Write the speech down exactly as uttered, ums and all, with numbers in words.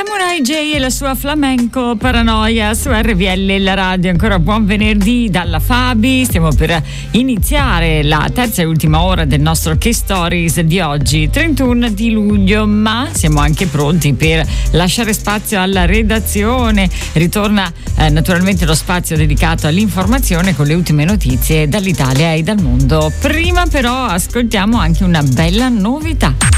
Samurai J e la sua flamenco paranoia su R V L, la radio. Ancora buon venerdì dalla Fabi. Stiamo per iniziare la terza e ultima ora del nostro Che Stories di oggi, trentuno di luglio, ma siamo anche pronti per lasciare spazio alla redazione. Ritorna eh, naturalmente lo spazio dedicato all'informazione con le ultime notizie dall'Italia e dal mondo. Prima però ascoltiamo anche una bella novità.